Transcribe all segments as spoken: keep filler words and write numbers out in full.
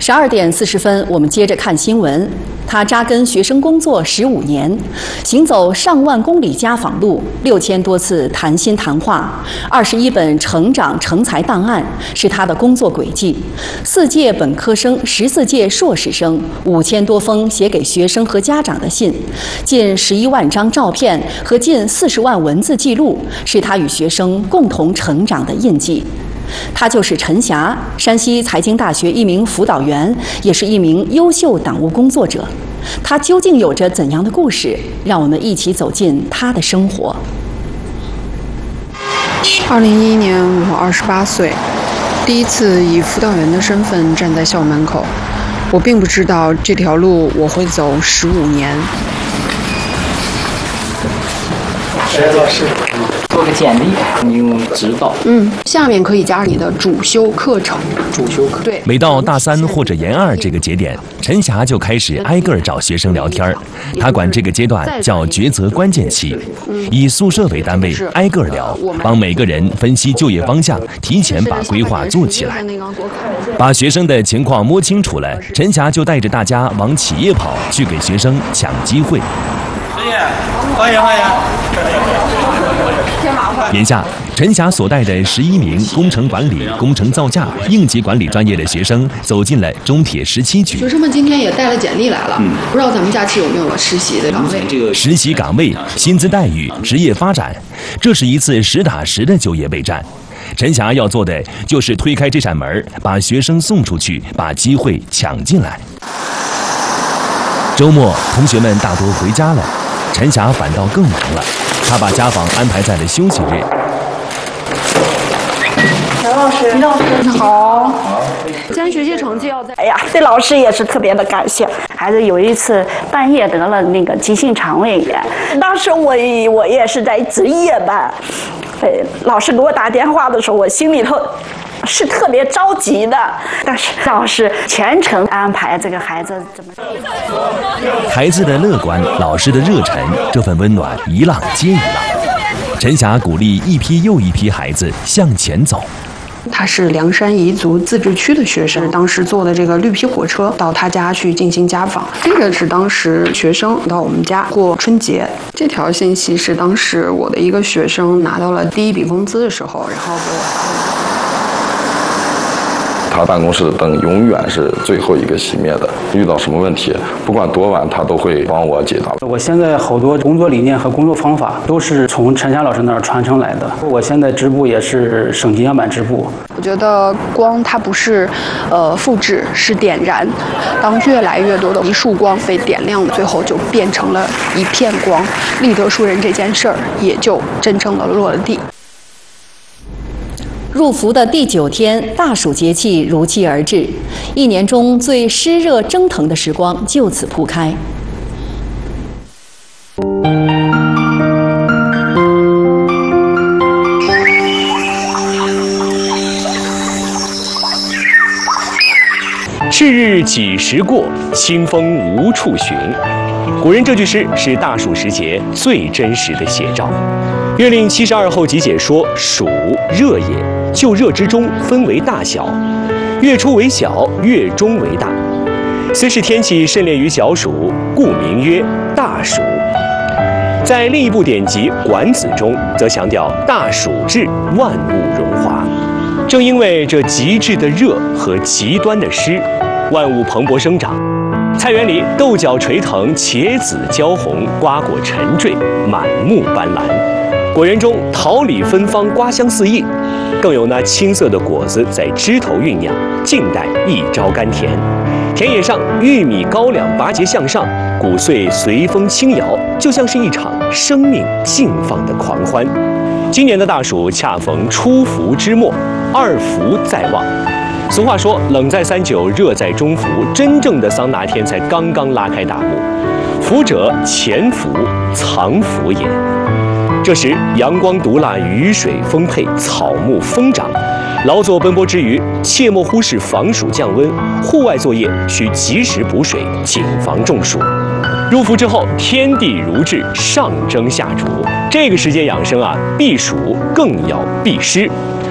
十二点四十分，我们接着看新闻。他扎根学生工作十五年，行走上万公里家访路，六千多次谈心谈话，二十一本成长成才档案是他的工作轨迹。四届本科生，十四届硕士生，五千多封写给学生和家长的信，近十一万张照片和近四十万文字记录，是他与学生共同成长的印记。他就是陈霞，山西财经大学一名辅导员，也是一名优秀党务工作者。他究竟有着怎样的故事？让我们一起走进他的生活。 二零一一年，我二十八岁，第一次以辅导员的身份站在校门口。我并不知道这条路我会走十五年。 哎，老师，做个简历，你用指导。 嗯，下面可以加你的主修课程。 主修课。 对。 每到大三或者研二这个节点，陈霞就开始挨个找学生聊天。她管这个阶段叫抉择关键期，以宿舍为单位挨个聊，帮每个人分析就业方向，提前把规划做起来。把学生的情况摸清楚了，陈霞就带着大家往企业跑，去给学生抢机会。 欢迎欢迎。 眼下，陈霞所带的十一名工程管理、工程造价、应急管理专业的学生走进了中铁十七局。 学生们今天也带了简历来了，嗯、不知道咱们假期有没有实习的岗位？ 这个实习岗位、薪资待遇、职业发展，这是一次实打实的就业备战。陈霞要做的就是推开这扇门，把学生送出去，把机会抢进来。周末，同学们大多回家了，陈霞反倒更忙了。她把家访安排在了休息日。 陈老师，陈老师，你好。好。 今天学习成绩要在…… 哎呀，对老师也是特别的感谢。孩子有一次半夜得了那个急性肠胃炎，当时我我也是在值夜班，对，老师给我打电话的时候，我心里头是特别着急的，但是老师全程安排这个孩子怎么。 孩子的乐观，老师的热忱，这份温暖一浪接一浪。陈霞鼓励一批又一批孩子向前走。 他是凉山彝族自治区的学生，当时坐的这个绿皮火车到他家去进行家访。这个是当时学生到我们家过春节。这条信息是当时我的一个学生拿到了第一笔工资的时候，然后给我发的。 他办公室的灯永远是最后一个熄灭的，遇到什么问题，不管多晚，他都会帮我解答。 我现在好多工作理念和工作方法都是从陈霞老师那儿传承来的。我现在支部也是省级样板支部。 我觉得光它不是，呃，复制，是点燃。当越来越多的一束光被点亮，最后就变成了一片光，立德树人这件事儿也就真正的落了地。 入伏的第九天，大暑节气如期而至，一年中最湿热蒸腾的时光就此铺开。 是日几时过，清风无处寻。古人这句诗是大暑时节最真实的写照。月令七十二候集解说：暑，热也。就热之中分为大小，月初为小，月中为大。虽是天气甚烈于小暑，故名曰大暑。在另一部典籍《管子》中，则强调大暑至，万物荣华。正因为这极致的热和极端的湿，万物蓬勃生长。菜园里豆角垂藤，茄子焦红，瓜果沉坠，满目斑斓。果园中桃李芬芳，瓜香四溢，更有那青色的果子在枝头酝酿，静待一朝甘甜。田野上玉米高粱拔节向上，谷穗随风轻摇，就像是一场生命静放的狂欢。今年的大暑恰逢初伏之末，二伏在望。俗话说，冷在三九，热在中伏，真正的桑拿天才刚刚拉开大幕。伏者潜伏藏伏也。这时阳光毒辣，雨水丰沛，草木疯长。劳作奔波之余，切莫忽视防暑降温。户外作业需及时补水，谨防中暑。入伏之后，天地如炙，上蒸下煮。这个时节养生啊，避暑更要避湿。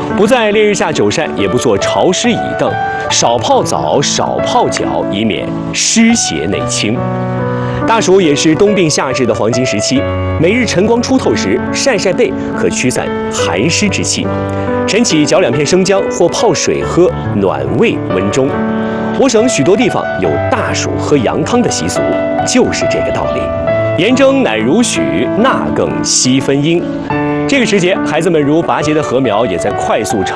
不在烈日下久晒，也不坐潮湿椅凳，少泡澡，少泡脚，以免湿邪内侵。大暑也是冬病夏治的黄金时期，每日晨光初透时晒晒背，可驱散寒湿之气。晨起嚼两片生姜或泡水喝，暖胃温中。我省许多地方有大暑喝羊汤的习俗，就是这个道理。盐蒸乃如许，钠更稀分阴。这个时节，孩子们如拔节的禾苗，也在快速成